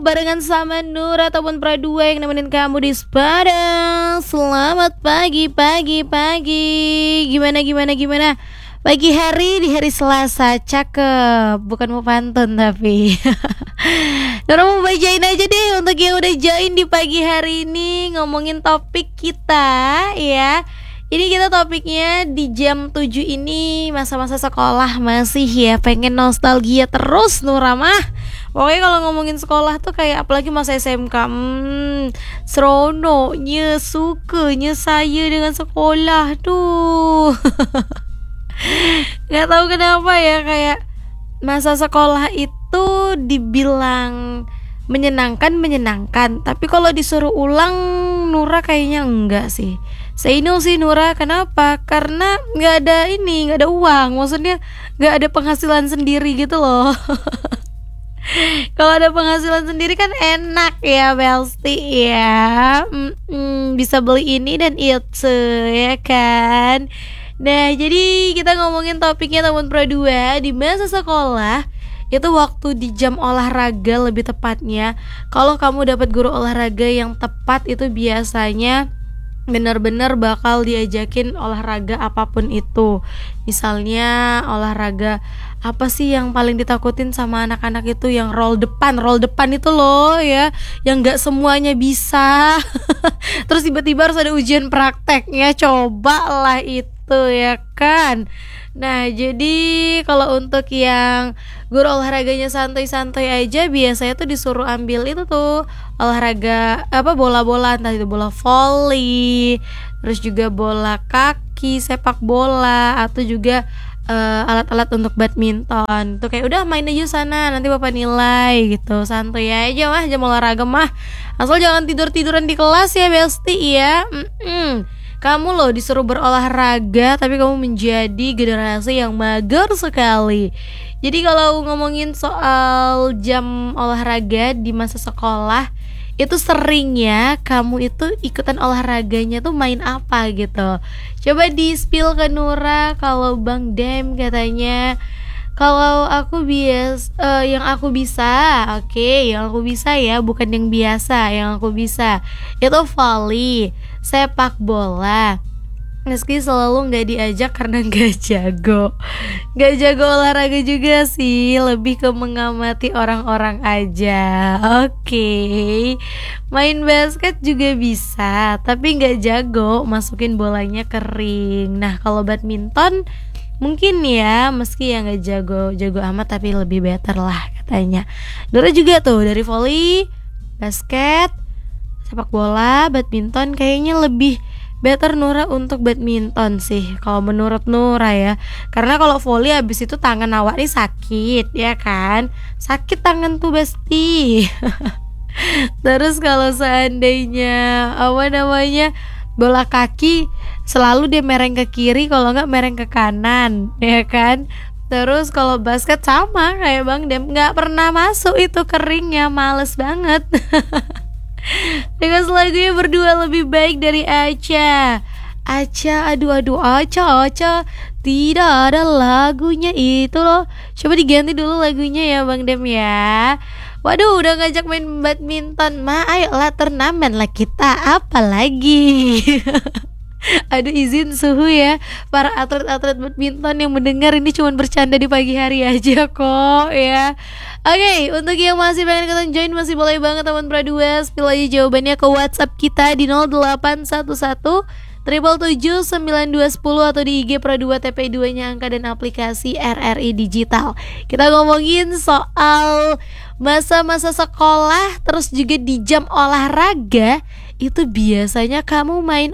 barengan sama Nur ataupun Pradua yang nemenin kamu di Sepada. Selamat pagi, pagi, pagi. Gimana? Pagi hari di hari Selasa, cakep. Bukan mau pantun tapi Nur mau bacain aja deh untuk yang udah join di pagi hari ini. Ngomongin topik kita ya. Ini kita topiknya di jam 7 ini masa-masa sekolah masih ya. Pengen nostalgia terus Nura mah. Pokoknya kalau ngomongin sekolah tuh kayak apalagi masa SMK, seronoknya, sukanya saya dengan sekolah tuh. Gak tahu kenapa ya, kayak masa sekolah itu dibilang menyenangkan, tapi kalau disuruh ulang Nura kayaknya enggak sih. Say no sih Nura, kenapa? Karena gak ada uang, maksudnya gak ada penghasilan sendiri gitu loh. Kalau ada penghasilan sendiri kan enak ya Belsti ya. Bisa beli ini dan itu ya kan. Nah jadi kita ngomongin topiknya teman Pro 2 di masa sekolah. Itu waktu di jam olahraga lebih tepatnya. Kalau kamu dapat guru olahraga yang tepat itu biasanya benar-benar bakal diajakin olahraga apapun itu. Misalnya olahraga apa sih yang paling ditakutin sama anak-anak itu, yang roll depan itu loh ya, yang gak semuanya bisa. Terus tiba-tiba harus ada ujian prakteknya, cobalah itu ya kan. Nah jadi kalau untuk yang guru olahraganya santai-santai aja, biasanya tuh disuruh ambil itu tuh olahraga bola-bola, entah itu bola voli, terus juga bola kaki, sepak bola, atau juga alat-alat untuk badminton. Tuh kayak udah main aja sana, nanti bapak nilai gitu. Santai aja mah jam olahraga mah. Asal jangan tidur-tiduran di kelas ya Besti ya. Kamu loh disuruh berolahraga tapi kamu menjadi generasi yang mager sekali. Jadi kalau ngomongin soal jam olahraga di masa sekolah, itu seringnya kamu itu ikutan olahraganya tuh main apa gitu. Coba di spill ke Nura. Kalau Bang Dem katanya kalau aku yang aku bisa, yang aku bisa ya, bukan yang biasa. Yang aku bisa itu volley, sepak bola. Meski selalu gak diajak karena gak jago olahraga juga sih, lebih ke mengamati orang-orang aja. Main basket juga bisa, tapi gak jago masukin bolanya kering. Nah kalau badminton mungkin ya, meski yang gak jago amat tapi lebih better lah katanya. Dora juga tuh dari volley, basket, sepak bola, badminton kayaknya lebih better Nura untuk badminton sih kalau menurut Nura ya. Karena kalau volley abis itu tangan awak nih sakit ya kan. Sakit tangan tuh Besti. Terus kalau seandainya bola kaki, selalu dia mereng ke kiri, kalau nggak mereng ke kanan ya kan. Terus kalau basket sama kayak Bang Dem, nggak pernah masuk itu keringnya, males banget. Dengan lagunya berdua lebih baik dari Aca, aduh Aca, tidak ada lagunya itu loh. Coba diganti dulu lagunya ya Bang Dem ya. Waduh udah ngajak main badminton, ayolah turnamen lah kita, apa lagi. Aduh izin suhu ya para atlet-atlet badminton yang mendengar ini cuma bercanda di pagi hari aja kok ya. Oke, untuk yang masih pengen ikutan join masih boleh banget teman Pradua, spill aja jawabannya ke WhatsApp kita di 0811 7779210 atau di IG Pradua TP2 nya angka dan aplikasi RRI Digital. Kita ngomongin soal masa-masa sekolah, terus juga di jam olahraga itu biasanya kamu main